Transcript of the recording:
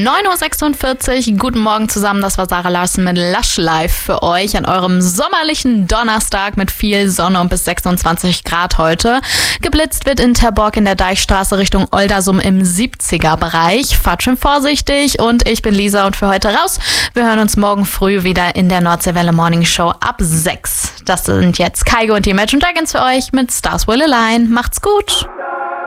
9.46 Uhr. Guten Morgen zusammen, das war Sarah Larsen mit Lush Life für euch an eurem sommerlichen Donnerstag mit viel Sonne und bis 26 Grad heute. Geblitzt wird in Terborg in der Deichstraße Richtung Oldersum im 70er-Bereich. Fahrt schön vorsichtig und ich bin Lisa und für heute raus. Wir hören uns morgen früh wieder in der Nordseewelle Morning Show ab 6. Das sind jetzt Kaigo und die Imagine Dragons für euch mit Stars Will Align. Macht's gut!